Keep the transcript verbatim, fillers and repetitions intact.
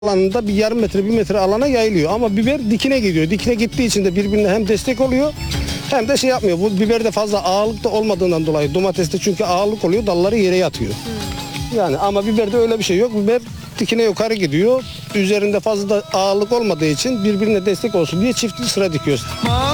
alanında bir yarım metre, bir metre alana yayılıyor. Ama biber dikine gidiyor. Dikine gittiği için de birbirine hem destek oluyor hem de şey yapmıyor. Bu biberde fazla ağırlık da olmadığından dolayı, domateste çünkü ağırlık oluyor, dalları yere yatıyor. Yani ama biberde öyle bir şey yok. Biber dikine yukarı gidiyor. Üzerinde fazla da ağırlık olmadığı için birbirine destek olsun diye çiftli sıra dikiyoruz.